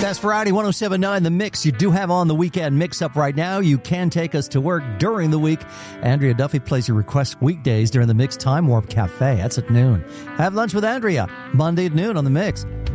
That's Variety 107.9 The Mix. You do have on the weekend mix-up right now. You can take us to work during the week. Andrea Duffy plays your request weekdays during the Mix Time Warp Cafe. That's at noon. Have lunch with Andrea, Monday at noon on The Mix.